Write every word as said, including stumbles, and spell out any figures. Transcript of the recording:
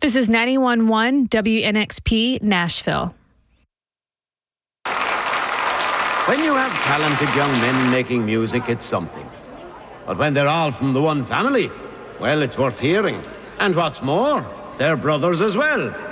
This is ninety-one point one W N X P Nashville. When you have talented young men making music, it's something. But when they're all from the one family, well, it's worth hearing. And what's more, they're brothers as well.